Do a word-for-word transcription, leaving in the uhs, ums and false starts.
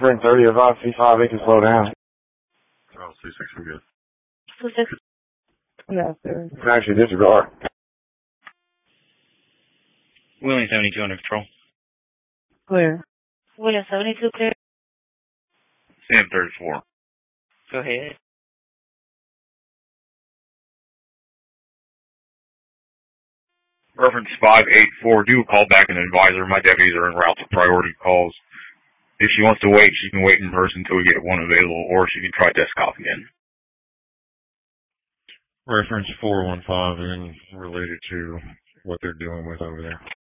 Reference thirty of five, C five, it can slow down. Oh, C six, we're good. C six. Yeah, sir. You can actually disregard. William seventy-two under control. Clear. William seventy-two clear. Sam thirty-four. Go ahead. Reference five eight four, do a call back and advisor. My deputies are en route to priority calls. If she wants to wait, she can wait in person until we get one available, or she can try desktop again. Reference four one five and related to what they're dealing with over there.